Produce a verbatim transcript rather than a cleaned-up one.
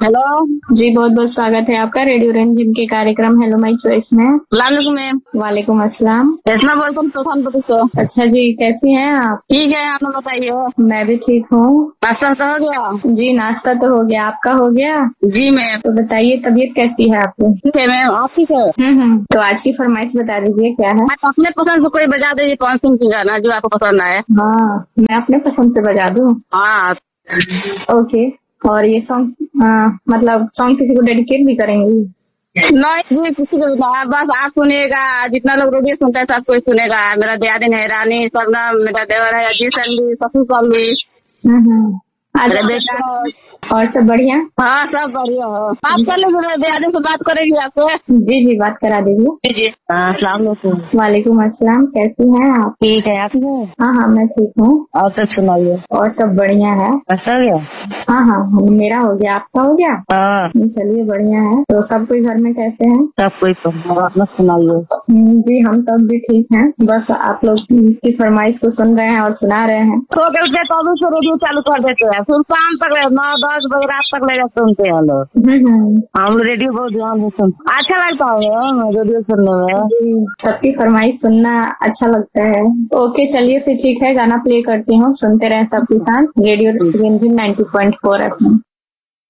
Hello जी, बहुत बहुत स्वागत है आपका रेडियो रंजिम के कार्यक्रम हेलो माई चॉइस में। लालू मैम। वालेकुम अस्सलाम। ऐसा बोलता हूँ प्रधान तो। अच्छा जी, कैसी हैं आप? ठीक है, आप बताइए। मैं भी ठीक हूँ। नाश्ता तो हो गया? जी, नाश्ता तो हो गया, आपका हो गया? जी मैम। तो बताइए तबीयत कैसी है आपकी? ठीक है मैम, आप ठीक है? हम्म हम्म तो आज की फरमाइश बता दीजिए क्या है? आप अपने पसंद से कोई बजा दीजिए, कौन सी की गाना जो आपको पसंद आए। हाँ, मैं अपने पसंद से बजा दूँ? हाँ ओके। और ये सॉन्ग मतलब सॉन्ग किसी को डेडिकेट भी करेंगी? नहीं जी, किसी को भी बस आप सुनिएगा, जितना लोग रेडियो सुनता है सब कोई सुनेगा। मेरा दियादिन है रानी सरना, मेरा देवर है अजीत सली, सफी सली, हम्म मेरा बेटा। और सब बढ़िया? हाँ सब बढ़िया है। बात कर लीजिए, दियादिन से बात करेंगे आपसे। जी जी, बात करा दीजिए। जी हाँ, अस्सलाम वालेकुम। वालेकुम अस्सलाम, कैसी हैं आप? ठीक है, आप? हाँ हाँ, मैं ठीक हूँ। और सब सुनाइए। और सब बढ़िया है। नाश्ता हो गया? हाँ हाँ, मेरा हो गया, आपका हो गया? हाँ। चलिए बढ़िया है। तो सब कोई घर में कैसे हैं? सब कोई अपना सुनाइए। जी, हम सब भी ठीक हैं। बस आप लोग की फरमाइश को सुन रहे हैं और सुना रहे हैं। तो उठते तो अभी से रेडियो चालू कर देते हैं, फिर शाम तक नौ दस बजे रात तक ले जाते सुनते हैं लोग। हम रेडियो बहुत ध्यान से सुनते, अच्छा लगता है रेडियो सुनने में। सबकी फरमाइश सुनना अच्छा लगता है। ओके, चलिए फिर ठीक है, गाना प्ले करती हूँ, सुनते रहे सबके साथ radio Ranjim ninety point four F M.